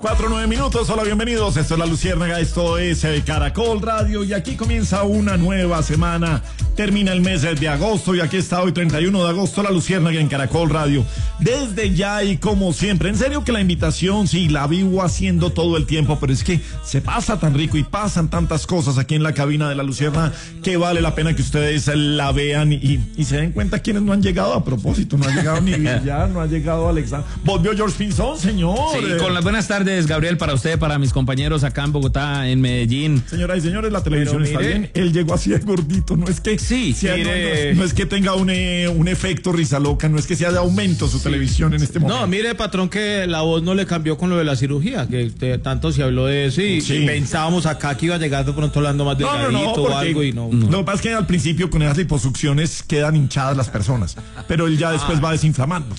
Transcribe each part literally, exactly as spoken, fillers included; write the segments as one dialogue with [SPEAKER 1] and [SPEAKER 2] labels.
[SPEAKER 1] Cuatro, nueve minutos, hola, bienvenidos, esto es La Luciérnaga, esto es eh, Caracol Radio y aquí comienza una nueva semana, termina el mes de agosto y aquí está hoy treinta y uno de agosto La Luciérnaga en Caracol Radio, desde ya y como siempre, en serio que la invitación sí la vivo haciendo todo el tiempo, pero es que se pasa tan rico y pasan tantas cosas aquí en la cabina de La Luciérnaga que vale la pena que ustedes la vean y, y se den cuenta quienes no han llegado a propósito, no ha llegado ni Villar, no ha llegado Alexander, volvió George Pinzón, señor.
[SPEAKER 2] Sí, con las buenas tardes. Gabriel, para usted, para mis compañeros acá en Bogotá, en Medellín.
[SPEAKER 1] Señoras y señores, la televisión
[SPEAKER 2] Pero
[SPEAKER 1] está
[SPEAKER 2] mire,
[SPEAKER 1] bien. Él llegó así de gordito, no es que
[SPEAKER 2] sí,
[SPEAKER 1] sea,
[SPEAKER 2] mire,
[SPEAKER 1] no, no, no es que tenga un, eh, un efecto risa loca, no es que sea de aumento su sí. televisión en este momento.
[SPEAKER 3] No, mire, patrón, que la voz no le cambió con lo de la cirugía, que te, tanto se habló de eso y, sí. y pensábamos acá que iba a llegar de pronto hablando más delgadito no, no, no, o algo y no, no.
[SPEAKER 1] Lo que pasa es que al principio con esas liposucciones quedan hinchadas las personas, pero él ya después ah. va desinflamando.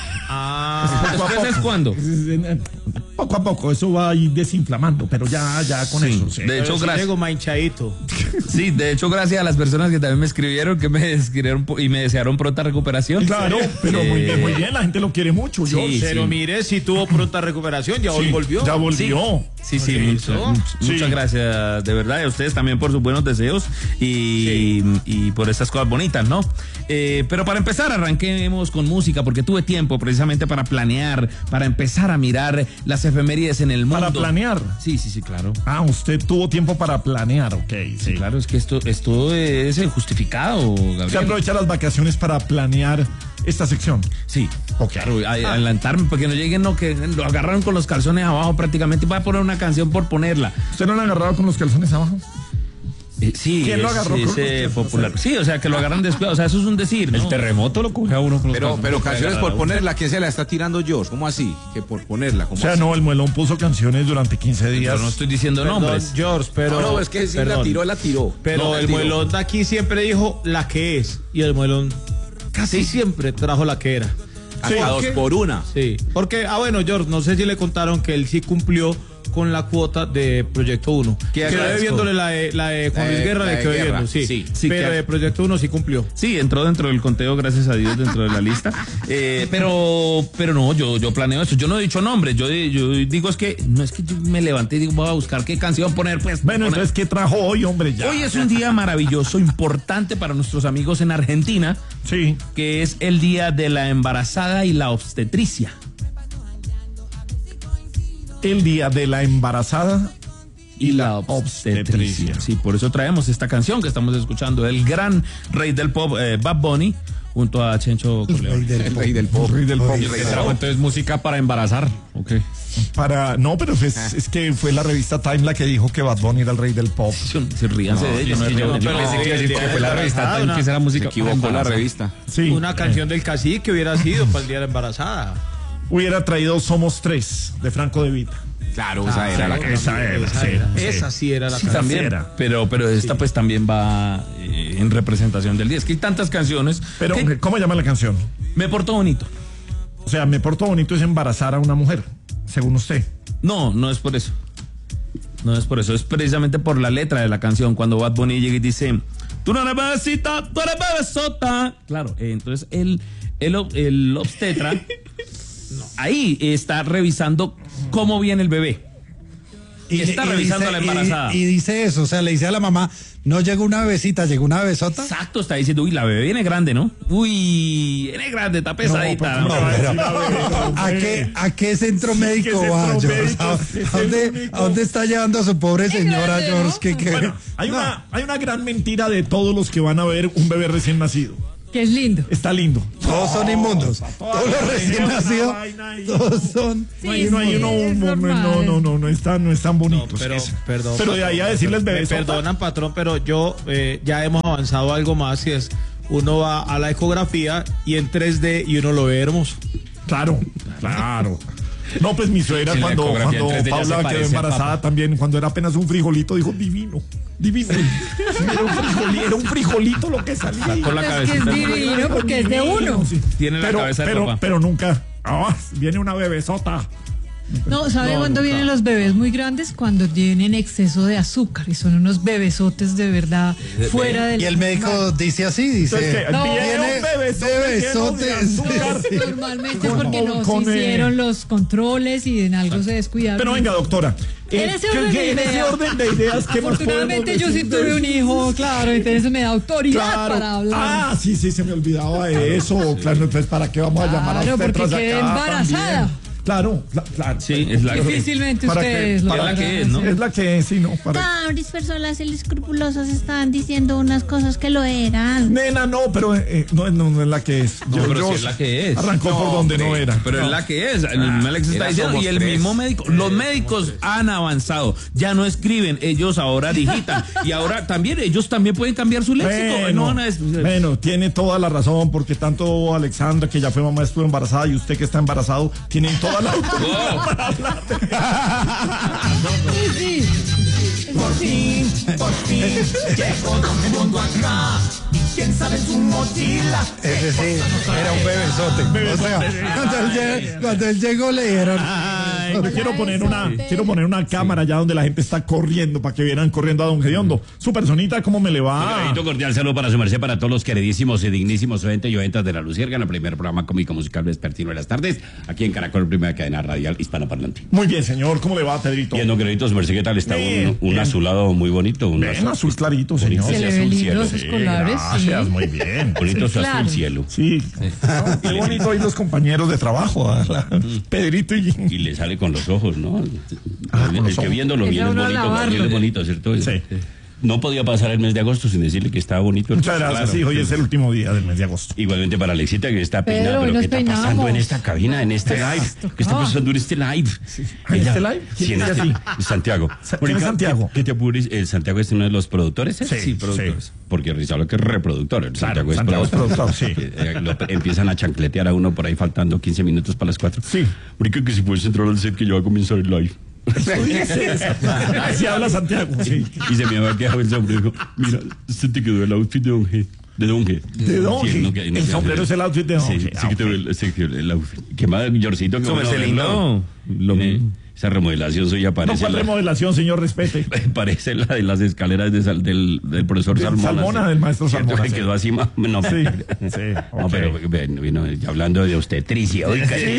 [SPEAKER 2] Ah, ¿después es cuándo?
[SPEAKER 1] Poco a poco, eso va a ir desinflamando, pero ya, ya con sí, eso. Sí.
[SPEAKER 2] De hecho, gracias.
[SPEAKER 3] Llego manchadito.
[SPEAKER 2] Sí, de hecho, gracias a las personas que también me escribieron, que me escribieron y me desearon pronta recuperación.
[SPEAKER 1] Claro, pero eh, muy bien, muy bien, la gente lo quiere mucho.
[SPEAKER 3] Sí,
[SPEAKER 1] yo,
[SPEAKER 3] pero
[SPEAKER 1] sí.
[SPEAKER 3] mire, si tuvo pronta recuperación, ya
[SPEAKER 1] sí,
[SPEAKER 3] hoy volvió.
[SPEAKER 1] Ya volvió.
[SPEAKER 2] Sí, sí, sí, mucho, sí. Muchas gracias, de verdad, y a ustedes también por sus buenos deseos y, sí. y por estas cosas bonitas, ¿no? Eh, pero para empezar, arranquemos con música, porque tuve tiempo precisamente para planear, para empezar a mirar las efemérides en el mundo.
[SPEAKER 1] ¿Para planear?
[SPEAKER 2] Sí, sí, sí, claro.
[SPEAKER 1] Ah, usted tuvo tiempo para planear, ok. Sí,
[SPEAKER 2] sí claro, es que esto, esto es justificado, Gabriel.
[SPEAKER 1] ¿Se aprovecha las vacaciones para planear esta sección?
[SPEAKER 2] Sí, okay. Claro, a, ah. adelantarme, porque no lleguen, no, que lo agarraron con los calzones abajo prácticamente, y voy a poner una canción por ponerla.
[SPEAKER 1] ¿Usted no lo ha agarrado con los calzones abajo?
[SPEAKER 2] Eh, sí,
[SPEAKER 1] ¿quién lo agarró
[SPEAKER 2] es,
[SPEAKER 1] con
[SPEAKER 2] ese los popular? Sí, o sea, que lo agarran después, o sea, eso es un decir, ¿no?
[SPEAKER 4] El terremoto lo coge a uno con los
[SPEAKER 5] Pero, pero canciones por ponerla, ¿quién se la está tirando George? ¿Cómo así? Que por ponerla, ¿cómo
[SPEAKER 1] O sea,
[SPEAKER 5] así?
[SPEAKER 1] no, el Muelón puso canciones durante quince días.
[SPEAKER 2] Yo no estoy diciendo
[SPEAKER 3] perdón,
[SPEAKER 2] nombres.
[SPEAKER 3] George, pero...
[SPEAKER 5] No, no, es que si la tiró, la tiró.
[SPEAKER 3] Pero
[SPEAKER 5] no,
[SPEAKER 3] el
[SPEAKER 5] tiró.
[SPEAKER 3] Muelón de aquí siempre dijo la que es, y el Muelón casi sí. siempre trajo la que era.
[SPEAKER 5] Sí, a dos por una.
[SPEAKER 3] Sí, porque, ah bueno, George, no sé si le contaron que él sí cumplió con la cuota de Proyecto uno. Que quedó debiéndole la de, la de Juan Luis eh, Guerra, le quedó debiendo, sí. sí, sí pero que... de Proyecto uno sí cumplió.
[SPEAKER 2] Sí, entró dentro del conteo, gracias a Dios, dentro de la lista. Eh, pero pero no, yo, yo planeo eso. Yo no he dicho nombres, yo, yo digo es que, no es que yo me levanté y digo, voy a buscar qué canción poner, pues.
[SPEAKER 1] Bueno,
[SPEAKER 2] poner.
[SPEAKER 1] entonces, ¿qué trajo hoy, hombre? Ya.
[SPEAKER 2] Hoy es un día maravilloso, importante para nuestros amigos en Argentina.
[SPEAKER 1] Sí.
[SPEAKER 2] Que es el día de la embarazada y la obstetricia.
[SPEAKER 1] El día de la embarazada y, y la obstetricia. obstetricia.
[SPEAKER 2] Sí, por eso traemos esta canción que estamos escuchando, el gran rey del pop, eh, Bad Bunny, junto a Chencho Corleone.
[SPEAKER 5] El rey del pop.
[SPEAKER 1] El rey del pop.
[SPEAKER 4] El rey del pop. Entonces, música para embarazar, ¿ok?
[SPEAKER 1] Para, no, pero es, ah. es que fue la revista Time la que dijo que Bad Bunny era el rey del pop.
[SPEAKER 2] Se ríanse no, de ellos.
[SPEAKER 4] No,
[SPEAKER 2] no,
[SPEAKER 4] yo,
[SPEAKER 2] no,
[SPEAKER 4] yo pensé que iba a decir que fue la revista Time, que esa era música.
[SPEAKER 5] Se equivocó la revista.
[SPEAKER 1] Sí.
[SPEAKER 3] Una canción del cacique hubiera sido para el día de la embarazada.
[SPEAKER 1] Hubiera traído Somos Tres, de Franco De Vita.
[SPEAKER 5] Claro,
[SPEAKER 3] ah,
[SPEAKER 5] esa era la que
[SPEAKER 1] esa era,
[SPEAKER 3] esa,
[SPEAKER 1] sí,
[SPEAKER 3] era.
[SPEAKER 1] Sí.
[SPEAKER 3] esa sí era la
[SPEAKER 2] sí,
[SPEAKER 3] canción.
[SPEAKER 2] También,
[SPEAKER 1] era.
[SPEAKER 2] pero pero esta sí. pues también va eh, en representación del día. Es que hay tantas canciones.
[SPEAKER 1] Pero
[SPEAKER 2] que...
[SPEAKER 1] ¿cómo llama la canción?
[SPEAKER 2] Me porto bonito.
[SPEAKER 1] O sea, me porto bonito es embarazar a una mujer, según usted.
[SPEAKER 2] No, no es por eso. No es por eso, es precisamente por la letra de la canción. Cuando Bad Bunny llega y dice, tú no eres bebecita, tú eres bebesota. Claro, eh, entonces el, el, el obstetra no. ahí está revisando cómo viene el bebé. Y, y está y revisando
[SPEAKER 6] dice,
[SPEAKER 2] a la embarazada.
[SPEAKER 6] Y, y dice eso, o sea, le dice a la mamá, no llegó una bebecita, llegó una bebesota.
[SPEAKER 2] Exacto, está diciendo, uy, la bebé viene grande, ¿no? Uy, viene grande, está pesadita.
[SPEAKER 6] No, no, pero, ¿a, qué, ¿A qué centro médico va, George? ¿A, ¿A, dónde, ¿A dónde está llevando a su pobre señora, George? ¿Qué, qué?
[SPEAKER 1] Bueno, hay,
[SPEAKER 6] no.
[SPEAKER 1] una, hay una gran mentira de todos los que van a ver un bebé recién nacido.
[SPEAKER 7] Que es lindo.
[SPEAKER 1] Está lindo.
[SPEAKER 6] Todos son inmundos. Todos los recién nacidos. Todos son.
[SPEAKER 7] Sí,
[SPEAKER 1] no hay, no hay uno,
[SPEAKER 7] es
[SPEAKER 1] no, no, no, no, no están, no están bonitos.
[SPEAKER 3] No, pero,
[SPEAKER 1] es.
[SPEAKER 3] perdón.
[SPEAKER 1] Pero de ahí a decirles bebés.
[SPEAKER 3] Perdonan, patrón, pero yo eh, ya hemos avanzado algo más y es uno va a la ecografía y en tres D y uno lo ve hermoso.
[SPEAKER 1] Claro, claro. No, pues mi suegra cuando, cuando Paula quedó embarazada también, cuando era apenas un frijolito, dijo divino, divino. Era un frijolito, era un frijolito lo que salía.
[SPEAKER 2] Con la
[SPEAKER 7] es que es divino porque es de uno.
[SPEAKER 1] Sí.
[SPEAKER 2] Tiene la
[SPEAKER 1] pero,
[SPEAKER 2] cabeza de
[SPEAKER 1] pero,
[SPEAKER 2] papá.
[SPEAKER 1] pero nunca, ah, viene una bebesota.
[SPEAKER 7] No, ¿sabe no, cuándo no, vienen no. los bebés muy grandes? Cuando tienen exceso de azúcar y son unos bebesotes de verdad fuera del...
[SPEAKER 6] Y el médico mar. dice así, dice...
[SPEAKER 1] Entonces, no, viene
[SPEAKER 6] bebesotes.
[SPEAKER 7] Normalmente porque no se hicieron los controles y en algo se descuidaron.
[SPEAKER 1] Pero venga, doctora.
[SPEAKER 7] En ese orden de ideas,
[SPEAKER 1] en ese orden de ideas que
[SPEAKER 7] afortunadamente yo sí tuve un hijo, claro, entonces me da autoridad
[SPEAKER 1] claro.
[SPEAKER 7] para hablar.
[SPEAKER 1] Ah, sí, sí, se me olvidaba de eso. Claro, entonces ¿para qué vamos
[SPEAKER 7] claro,
[SPEAKER 1] a llamar a usted?
[SPEAKER 7] Porque quedé embarazada.
[SPEAKER 1] También. Claro, claro.
[SPEAKER 2] Sí, es la
[SPEAKER 7] difícilmente
[SPEAKER 1] para
[SPEAKER 7] ustedes
[SPEAKER 1] que,
[SPEAKER 7] lo
[SPEAKER 1] para
[SPEAKER 2] la que es, ¿no?
[SPEAKER 1] Es la que es, sí, no.
[SPEAKER 8] Para... Varias personas escrupulosas están diciendo unas cosas que lo eran.
[SPEAKER 1] Nena, no, pero eh, no, no, no es la que es.
[SPEAKER 2] No,
[SPEAKER 1] yo,
[SPEAKER 2] pero
[SPEAKER 1] yo
[SPEAKER 2] sí es la que es.
[SPEAKER 1] Arrancó
[SPEAKER 2] no,
[SPEAKER 1] por donde
[SPEAKER 2] hombre,
[SPEAKER 1] no era.
[SPEAKER 2] Pero
[SPEAKER 1] no.
[SPEAKER 2] es la que es. El mismo Alex está diciendo y el tres. mismo médico. Los médicos han avanzado. Ya no escriben, ellos ahora digitan. Y ahora también, ellos también pueden cambiar su léxico.
[SPEAKER 1] Bueno,
[SPEAKER 2] no, es...
[SPEAKER 1] bueno, tiene toda la razón, porque tanto Alexandra, que ya fue mamá, estuvo embarazada, y usted que está embarazado, tienen toda la autoridad oh. para hablar.
[SPEAKER 7] Sí, sí.
[SPEAKER 9] Por fin, por fin, llegó Don Mundo acá. ¿Y quién sabe su mochila?
[SPEAKER 6] Ese sí, era un bebesote. O sea, cuando él, cuando él llegó le dieron...
[SPEAKER 1] Ay, quiero poner una, quiero poner una cámara allá donde la gente está corriendo para que vieran corriendo a Don Gediondo. Su personita, ¿cómo me le va?
[SPEAKER 10] Un cordial saludo para su merced, para todos los queridísimos y dignísimos oyentes y oyentas de La Luciérnaga, el primer programa cómico musical vespertino de las tardes, aquí en Caracol, primera cadena radial hispanoparlante.
[SPEAKER 1] Muy bien, señor, ¿cómo le va, Pedrito?
[SPEAKER 10] Bien, don Gedito, su merced, ¿qué tal? Está bien, un, un azulado muy bonito. Un
[SPEAKER 1] bien, azul, azul clarito, señor.
[SPEAKER 7] Se le
[SPEAKER 10] azul
[SPEAKER 7] ven
[SPEAKER 10] cielo.
[SPEAKER 7] los colores,
[SPEAKER 1] sí, gracias, muy bien.
[SPEAKER 10] Bonito
[SPEAKER 7] sí,
[SPEAKER 10] su
[SPEAKER 7] claro.
[SPEAKER 10] azul cielo.
[SPEAKER 1] Sí, sí. No, qué bonito hoy los compañeros de trabajo, ¿verdad? Pedrito y...
[SPEAKER 10] Y le sale con los ojos, ¿no?
[SPEAKER 1] Ah,
[SPEAKER 10] el, el que viéndolo bien es bonito, bien es bonito, ¿cierto?
[SPEAKER 1] Sí.
[SPEAKER 10] No podía pasar el mes de agosto sin decirle que estaba bonito.
[SPEAKER 1] Muchas gracias, claro. Sí, hoy es el último día del mes de agosto.
[SPEAKER 10] Igualmente para Alexita, que está peinada, pero, pero ¿qué está
[SPEAKER 7] peinamos.
[SPEAKER 10] pasando en esta cabina, en este live? ¿Qué está pasando en este live?
[SPEAKER 1] Sí. ¿En este live?
[SPEAKER 10] Sí, en este Santiago.
[SPEAKER 1] ¿Quién es Santiago?
[SPEAKER 10] ¿Qué te apures? El Santiago es uno de los productores, ¿eh?
[SPEAKER 1] Sí,
[SPEAKER 10] sí, productores. Sí. Porque Rizalo que es reproductor, el
[SPEAKER 1] claro,
[SPEAKER 10] Santiago es
[SPEAKER 1] Santiago
[SPEAKER 10] productor.
[SPEAKER 1] Es productor sí.
[SPEAKER 10] eh, lo, empiezan a chancletear a uno por ahí faltando quince minutos para las cuatro.
[SPEAKER 1] Sí.
[SPEAKER 10] Porque que si puedes entrar al set que ya va a comenzar el live.
[SPEAKER 1] Así habla Santiago, sí.
[SPEAKER 10] Y se me había quedado el sombrero. Mira, se te quedó el outfit de Don G. De Don G.
[SPEAKER 1] De Don G. Sí, no, no, el sombrero es el outfit de Don G.
[SPEAKER 10] Sí, sí, que te el, sí, el outfit. ¿Qué más, Yorcito?
[SPEAKER 2] Que bueno lindo.
[SPEAKER 10] Lo mismo. Esa remodelación suya parece.
[SPEAKER 1] No, ¿cuál
[SPEAKER 10] la,
[SPEAKER 1] remodelación, señor? Respete.
[SPEAKER 10] Parece la de las escaleras de sal, del, del profesor
[SPEAKER 1] del
[SPEAKER 10] Salmona.
[SPEAKER 1] Salmona, del maestro Salmona.
[SPEAKER 10] Que sí. Quedó así más. No,
[SPEAKER 1] sí, sí.
[SPEAKER 10] No, okay. Pero bueno, vino hablando de obstetricia. Oiga, sí,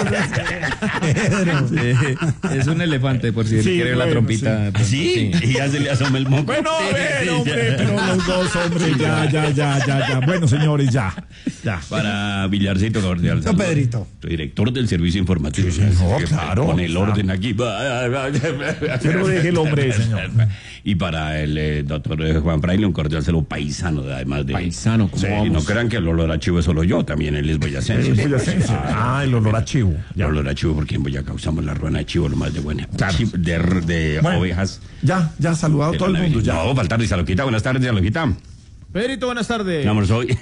[SPEAKER 2] sí, es un elefante, por si sí, quiere bueno, la trompita.
[SPEAKER 10] Sí. Pues, ¿sí? Sí, y ya se le asoma el moco.
[SPEAKER 1] Bueno, a ver, hombre, pero los dos, hombre, ya, ya, ya, ya, ya. Bueno, señores, ya. ya.
[SPEAKER 10] Para Villarcito Cordial.
[SPEAKER 6] No, Pedrito.
[SPEAKER 10] Director del servicio informativo.
[SPEAKER 1] Sí, señor, claro.
[SPEAKER 10] Con el orden aquí.
[SPEAKER 1] Pero deje el hombre, señor.
[SPEAKER 10] Y para el eh, doctor Juan Fraile, un cordial saludo paisano, además de...
[SPEAKER 2] Paisano, ¿cómo
[SPEAKER 10] sí,
[SPEAKER 2] vamos?
[SPEAKER 10] Y no crean que el olor a chivo es solo yo, también él es boyacense.
[SPEAKER 1] Es boyacense. Ah, el olor a chivo.
[SPEAKER 10] Ya. El olor a chivo, porque en Boyacá usamos la ruana de chivo, lo más de buena.
[SPEAKER 1] Claro.
[SPEAKER 10] De, de
[SPEAKER 1] bueno,
[SPEAKER 10] ovejas.
[SPEAKER 1] Ya, ya, saludado a todo el mundo. Ya.
[SPEAKER 10] No, faltar de Saloquita. Buenas tardes, Saloquita.
[SPEAKER 3] Pedrito, buenas tardes.
[SPEAKER 10] Vamos hoy.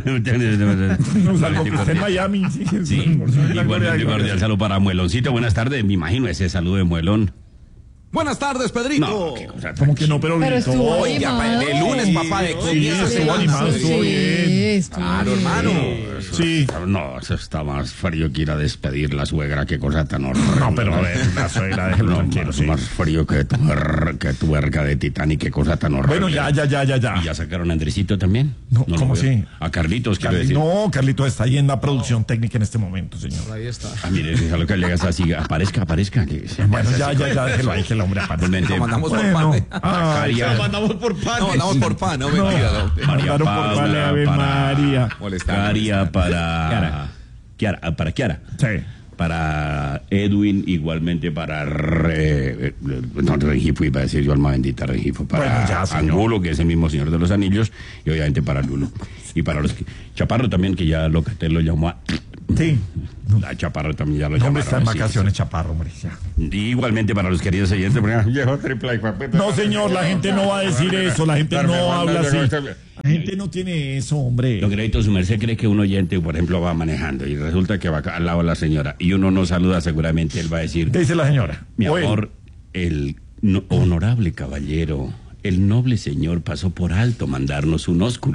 [SPEAKER 1] en Miami. Sí,
[SPEAKER 10] sí. Igualmente cordial saludo para Mueloncito. Buenas tardes. Me imagino ese saludo de Muelón.
[SPEAKER 5] Buenas tardes, Pedrito.
[SPEAKER 10] No, qué cosa.
[SPEAKER 1] ¿Cómo que no, pero,
[SPEAKER 7] pero estuvo
[SPEAKER 5] Oiga, el lunes, papá, de
[SPEAKER 1] sí, estuvo animado, estuvo bien.
[SPEAKER 5] Claro, hermano.
[SPEAKER 1] Sí.
[SPEAKER 10] No, eso está más frío que ir a despedir la suegra, qué cosa tan horrible.
[SPEAKER 1] No, pero a ver, la suegra, déjelo
[SPEAKER 10] no,
[SPEAKER 1] tranquilo,
[SPEAKER 10] más,
[SPEAKER 1] sí.
[SPEAKER 10] Más frío que tu, que tu verga de Titanic, qué cosa tan horrible.
[SPEAKER 1] Bueno, ya, ya, ya, ya, ya.
[SPEAKER 10] ¿Y ya sacaron a Andresito también?
[SPEAKER 1] No, no ¿cómo sí?
[SPEAKER 10] A Carlitos, quiero
[SPEAKER 1] Carli
[SPEAKER 10] decir.
[SPEAKER 1] No, Carlitos está ahí en la producción técnica en este momento, señor.
[SPEAKER 3] Ahí está.
[SPEAKER 10] Ah, mire, es lo que le hagas así, aparezca, aparezca. Que
[SPEAKER 1] bueno, ya, ya, ya, déjelo ahí, que el hombre aparezca.
[SPEAKER 5] Lo mandamos
[SPEAKER 1] bueno,
[SPEAKER 5] por pan.
[SPEAKER 1] Ah,
[SPEAKER 3] lo mandamos por pan.
[SPEAKER 5] No, mandamos por pan, no, mentira.
[SPEAKER 1] No, María por pan, Ave María.
[SPEAKER 10] María para... Kiara, para Kiara.
[SPEAKER 1] Sí.
[SPEAKER 10] Para Edwin, igualmente para Re, no, Rengifo, iba a decir yo, alma bendita Rengifo, para bueno, ya, Angulo, que es el mismo Señor de los Anillos, y obviamente para Lulo. Y para los que, Chaparro también, que ya Locatel lo llamó a...
[SPEAKER 1] Sí.
[SPEAKER 10] La Chaparro también ya lo
[SPEAKER 1] llamó.
[SPEAKER 10] llamaron.
[SPEAKER 1] Hombre, está en vacaciones, sí, Chaparro, hombre, ya.
[SPEAKER 10] Igualmente para los queridos oyentes.
[SPEAKER 1] No, señor, la gente no va a decir eso, la gente no habla así. La gente no tiene eso, hombre.
[SPEAKER 10] Lo crédito, su merced cree que un oyente, por ejemplo, va manejando y resulta que va al lado de la señora y uno no saluda, seguramente él va a decir...
[SPEAKER 1] ¿Qué dice la señora?
[SPEAKER 10] Mi amor, el no, honorable caballero, el noble señor pasó por alto mandarnos un ósculo.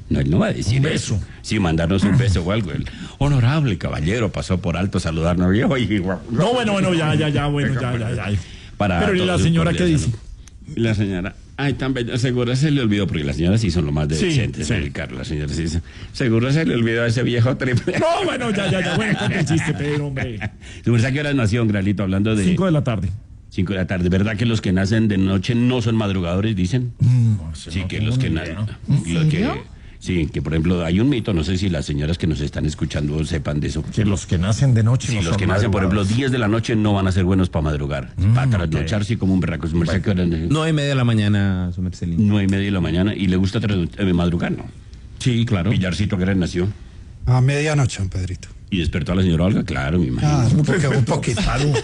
[SPEAKER 10] No, él no va a decir
[SPEAKER 1] un beso.
[SPEAKER 10] Eso. Sí, mandarnos un beso o algo. El honorable caballero pasó por alto saludarnos. Y, oye,
[SPEAKER 1] no, bueno, bueno, ya, ya, ya, bueno, ya, ya, ya.
[SPEAKER 10] Para
[SPEAKER 1] Pero ¿y la señora qué dice?
[SPEAKER 10] La señora, ay, tan bella, seguro se le olvidó, porque las señoras sí son lo más decentes,
[SPEAKER 1] sí,
[SPEAKER 10] sí. Carlos, las señoras sí dicen, seguro se le olvidó a ese viejo triple.
[SPEAKER 1] No, bueno, ya, ya, ya, bueno, cuenta el chiste, Pedro, hombre.
[SPEAKER 10] ¿Tú sabes qué hora nació, Gralito, hablando de...
[SPEAKER 1] Cinco de la tarde.
[SPEAKER 10] Cinco de la tarde, ¿verdad que los que nacen de noche no son madrugadores, dicen?
[SPEAKER 1] Mm, no sé,
[SPEAKER 10] sí,
[SPEAKER 1] no
[SPEAKER 10] que los que nacen...
[SPEAKER 7] ¿En serio?
[SPEAKER 10] Sí, que por ejemplo hay un mito, no sé si las señoras que nos están escuchando sepan de eso.
[SPEAKER 1] Que los que nacen de noche
[SPEAKER 10] sí,
[SPEAKER 1] no
[SPEAKER 10] los
[SPEAKER 1] son
[SPEAKER 10] que nacen, por ejemplo,
[SPEAKER 1] madrugadores.
[SPEAKER 10] diez de la noche no van a ser buenos para madrugar. Mm, para trasnochar, okay. Sí, como un berraco. Bueno.
[SPEAKER 2] Nueve y media de la mañana, su Marcelino.
[SPEAKER 10] Nueve y media de la mañana. ¿Y le gusta eh, madrugar, no?
[SPEAKER 2] Sí, claro.
[SPEAKER 10] Villarcito, ¿qué hora nació?
[SPEAKER 6] A medianoche, don Pedrito.
[SPEAKER 10] ¿Y despertó a la señora Olga? Claro, mi imagino.
[SPEAKER 6] Ah, un, poco, un poquito.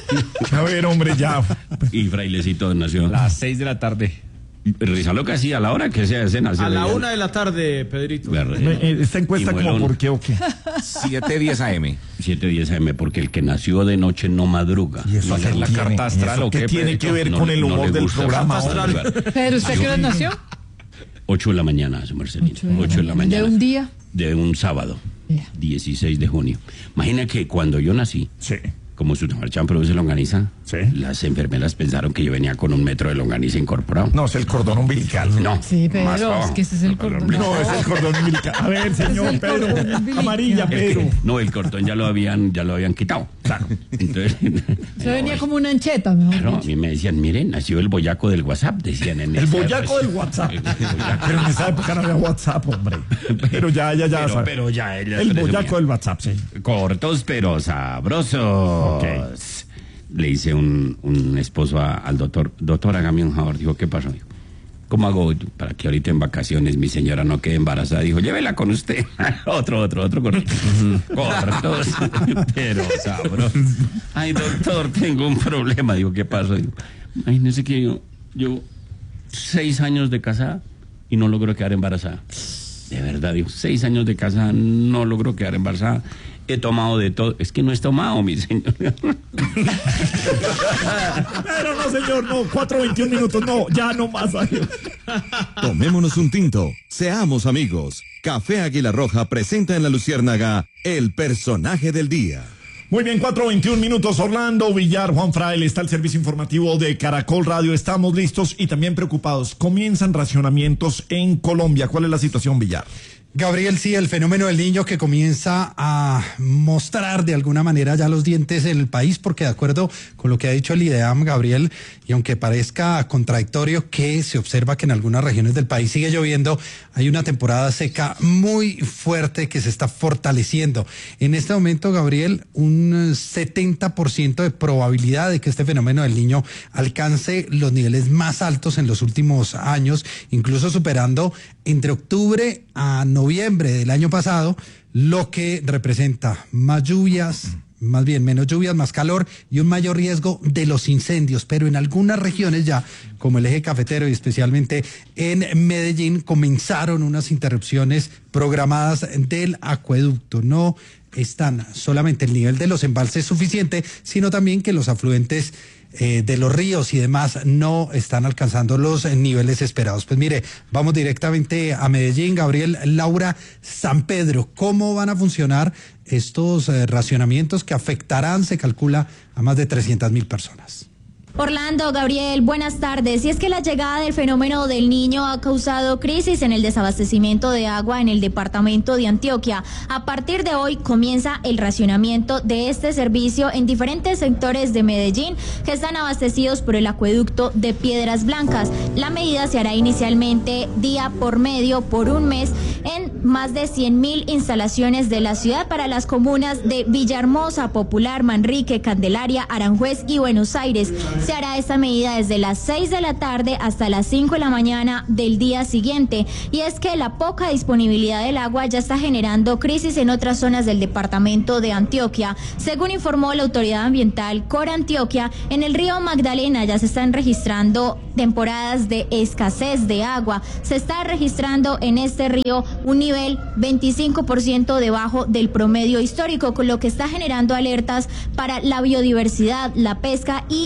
[SPEAKER 1] A ver, hombre, ya.
[SPEAKER 10] ¿Y Frailecito nació?
[SPEAKER 4] A las seis de la tarde.
[SPEAKER 10] Rizalo que hacía a la hora que sea ese nació.
[SPEAKER 3] A la una de la tarde, Pedrito.
[SPEAKER 1] Me, esta encuesta como por qué o qué.
[SPEAKER 5] siete diez a eme.
[SPEAKER 10] siete diez a eme, porque el que nació de noche no madruga.
[SPEAKER 1] ¿Y eso hacer la carta astral o qué? ¿Qué tiene que ver no, con el humor no del programa?
[SPEAKER 7] Pero ¿usted qué hora nació?
[SPEAKER 10] ocho de la mañana, su Marcelino. ocho de la mañana.
[SPEAKER 7] ¿De un día?
[SPEAKER 10] De un sábado. Yeah. dieciséis de junio. Imagina que cuando yo nací,
[SPEAKER 1] sí.
[SPEAKER 10] como su marchán produce longaniza,
[SPEAKER 1] sí.
[SPEAKER 10] las enfermeras pensaron que yo venía con un metro de longaniza incorporado.
[SPEAKER 1] No, es el cordón umbilical.
[SPEAKER 10] No.
[SPEAKER 7] Sí, pero es que ese es el cordón.
[SPEAKER 1] No, es el cordón umbilical. A ver, señor Pedro, amarilla, Pedro.
[SPEAKER 10] El que, no, el cordón ya lo habían, ya lo habían quitado. Claro. Entonces,
[SPEAKER 7] se venía como una ancheta, mejor
[SPEAKER 10] claro,
[SPEAKER 7] dicho.
[SPEAKER 10] a mí me decían, miren, nació el boyaco del WhatsApp, decían en
[SPEAKER 1] el boyaco del WhatsApp. Pero en esa época no había WhatsApp, hombre. Pero ya, ya, ya.
[SPEAKER 10] Pero, pero ya.
[SPEAKER 1] El boyaco del WhatsApp, sí.
[SPEAKER 10] Cortos pero sabrosos.
[SPEAKER 1] Okay.
[SPEAKER 10] Le hice un, un esposo a, al doctor, doctor, hágame un favor. Dijo, ¿qué pasó? Dijo, ¿cómo hago para que ahorita en vacaciones mi señora no quede embarazada? Dijo, llévela con usted. otro, otro, otro corto. Cortos, pero sabrosos. Ay, doctor, tengo un problema. Digo, ¿qué pasó? Digo, imagínese que yo, yo, seis años de casada y no logro quedar embarazada. De verdad, digo, seis años de casada, no logro quedar embarazada. He tomado de todo. Es que no he tomado, mi señor.
[SPEAKER 1] Pero no, señor, no. cuatro veintiún minutos, no. Ya no más.
[SPEAKER 11] Tomémonos un tinto. Seamos amigos. Café Águila Roja presenta en La Luciérnaga el personaje del día.
[SPEAKER 1] Muy bien, cuatro veintiún minutos. Orlando Villar, Juan Fraile, está el servicio informativo de Caracol Radio. Estamos listos y también preocupados. Comienzan racionamientos en Colombia. ¿Cuál es la situación, Villar?
[SPEAKER 6] Gabriel, sí, el fenómeno del niño que comienza a mostrar de alguna manera ya los dientes en el país, porque de acuerdo con lo que ha dicho el IDEAM, Gabriel, y aunque parezca contradictorio que se observa que en algunas regiones del país sigue lloviendo, hay una temporada seca muy fuerte que se está fortaleciendo. En este momento, Gabriel, un setenta por ciento de probabilidad de que este fenómeno del niño alcance los niveles más altos en los últimos años, incluso superando entre octubre a noviembre del año pasado, lo que representa más lluvias, más bien menos lluvias, más calor y un mayor riesgo de los incendios. Pero en algunas regiones ya, como el eje cafetero y especialmente en Medellín, comenzaron unas interrupciones programadas del acueducto. No están solamente el nivel de los embalses suficiente, sino también que los afluentes Eh, de los ríos y demás no están alcanzando los eh, niveles esperados. Pues mire, vamos directamente a Medellín. Gabriel, Laura, San Pedro, ¿cómo van a funcionar estos eh, racionamientos que afectarán, se calcula, a más de trescientas mil personas?
[SPEAKER 12] Orlando, Gabriel, buenas tardes. Y es que la llegada del fenómeno del niño ha causado crisis en el desabastecimiento de agua en el departamento de Antioquia. A partir de hoy comienza el racionamiento de este servicio en diferentes sectores de Medellín que están abastecidos por el acueducto de Piedras Blancas. La medida se hará inicialmente día por medio por un mes en más de cien mil instalaciones de la ciudad para las comunas de Villahermosa, Popular, Manrique, Candelaria, Aranjuez y Buenos Aires. Se hará esta medida desde las seis de la tarde hasta las cinco de la mañana del día siguiente. Y es que la poca disponibilidad del agua ya está generando crisis en otras zonas del departamento de Antioquia. Según informó la autoridad ambiental Cora Antioquia, en el río Magdalena ya se están registrando temporadas de escasez de agua. Se está registrando en este río un nivel veinticinco por ciento debajo del promedio histórico, con lo que está generando alertas para la biodiversidad, la pesca y la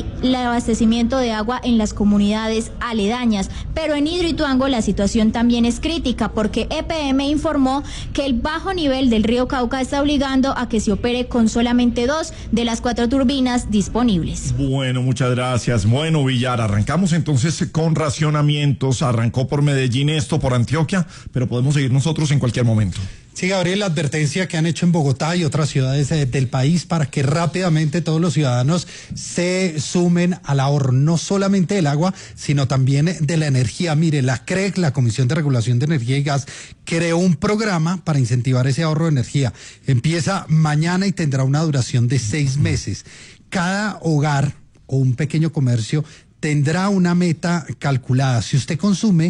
[SPEAKER 12] abastecimiento de agua en las comunidades aledañas. Pero en Hidroituango la situación también es crítica porque E P M informó que el bajo nivel del río Cauca está obligando a que se opere con solamente dos de las cuatro turbinas disponibles.
[SPEAKER 1] Bueno, muchas gracias. Bueno, Villar, arrancamos entonces con racionamientos. Arrancó por Medellín esto, por Antioquia, pero podemos seguir nosotros en cualquier momento.
[SPEAKER 6] Sí, Gabriel, la advertencia que han hecho en Bogotá y otras ciudades eh, del país para que rápidamente todos los ciudadanos se sumen al ahorro, no solamente del agua, sino también de la energía. Mire, la C R E G, la Comisión de Regulación de Energía y Gas, creó un programa para incentivar ese ahorro de energía. Empieza mañana y tendrá una duración de seis meses. Cada hogar o un pequeño comercio tendrá una meta calculada. Si usted consume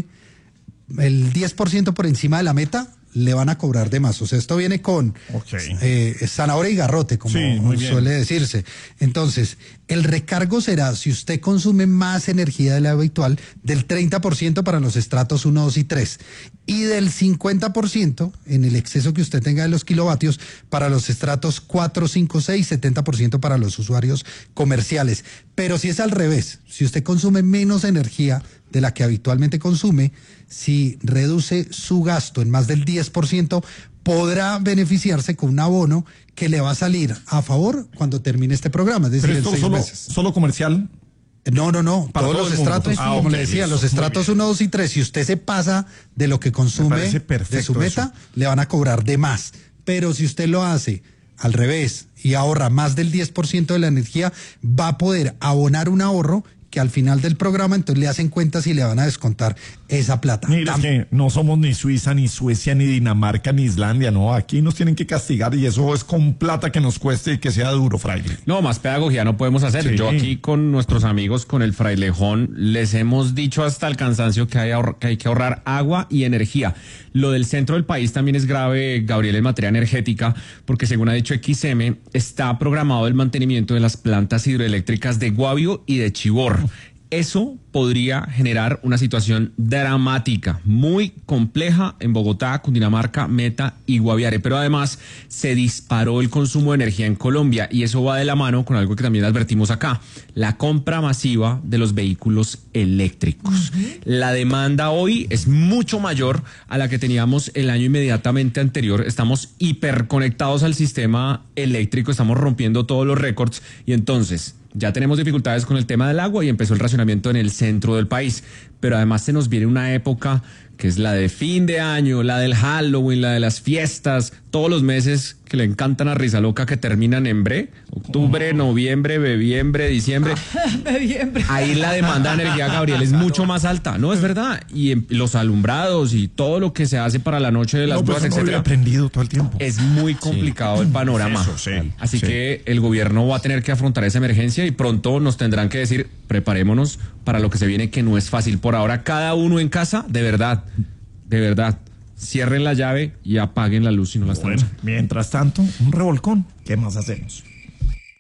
[SPEAKER 6] el diez por ciento por encima de la meta, le van a cobrar de más. O sea, esto viene con okay. eh, zanahoria y garrote, como sí, suele decirse. Entonces, el recargo será, si usted consume más energía de la habitual, del treinta por ciento para los estratos uno, dos y tres, y del cincuenta por ciento en el exceso que usted tenga de los kilovatios para los estratos cuatro, cinco, seis, setenta por ciento para los usuarios comerciales. Pero si es al revés, si usted consume menos energía de la que habitualmente consume, si reduce su gasto en más del diez por ciento, podrá beneficiarse con un abono que le va a salir a favor cuando termine este programa, es decir,
[SPEAKER 1] ¿pero esto
[SPEAKER 6] en seis
[SPEAKER 1] solo,
[SPEAKER 6] meses.
[SPEAKER 1] ¿Solo comercial?
[SPEAKER 6] No, no, no, para todos los estratos, ah, como okay, le decía, listo, los estratos uno, dos y tres, si usted se pasa de lo que consume de su meta, eso. Le van a cobrar de más. Pero si usted lo hace al revés y ahorra más del diez por ciento de la energía, va a poder abonar un ahorro que al final del programa entonces le hacen cuentas y le van a descontar esa plata.
[SPEAKER 1] Mira, es que no somos ni Suiza, ni Suecia, ni Dinamarca, ni Islandia, no, aquí nos tienen que castigar y eso es con plata que nos cueste y que sea duro, fraile.
[SPEAKER 2] No, más pedagogía no podemos hacer. Sí. Yo aquí con nuestros amigos, con el frailejón, les hemos dicho hasta el cansancio que hay, que hay que ahorrar agua y energía. Lo del centro del país también es grave, Gabriel, en materia energética, porque según ha dicho X M, está programado el mantenimiento de las plantas hidroeléctricas de Guavio y de Chivor. Eso podría generar una situación dramática, muy compleja en Bogotá, Cundinamarca, Meta y Guaviare. Pero además se disparó el consumo de energía en Colombia y eso va de la mano con algo que también advertimos acá, la compra masiva de los vehículos eléctricos. Uh-huh. La demanda hoy es mucho mayor a la que teníamos el año inmediatamente anterior. Estamos hiperconectados al sistema eléctrico, estamos rompiendo todos los récords y entonces ya tenemos dificultades con el tema del agua y empezó el racionamiento en el centro del país. Pero además se nos viene una época que es la de fin de año, la del Halloween, la de las fiestas, todos los meses que le encantan a Risa Loca que terminan en bre, octubre, noviembre, bebiembre, diciembre.
[SPEAKER 7] Bebiembre.
[SPEAKER 2] Ahí la demanda de energía, Gabriel, es mucho más alta, ¿no? Es verdad. Y en, los alumbrados y todo lo que se hace para la noche de las
[SPEAKER 1] no,
[SPEAKER 2] bodas,
[SPEAKER 1] pues
[SPEAKER 2] etcétera.
[SPEAKER 1] No aprendido todo el tiempo.
[SPEAKER 2] Es muy complicado sí. el panorama.
[SPEAKER 1] Eso, sí,
[SPEAKER 2] Así
[SPEAKER 1] sí.
[SPEAKER 2] que el gobierno va a tener que afrontar esa emergencia y pronto nos tendrán que decir, preparémonos para lo que se viene, que no es fácil. Por ahora, cada uno en casa, de verdad, de verdad, cierren la llave y apaguen la luz si no la están
[SPEAKER 1] bueno,
[SPEAKER 2] usando.
[SPEAKER 1] Mientras tanto, un revolcón. ¿Qué más hacemos?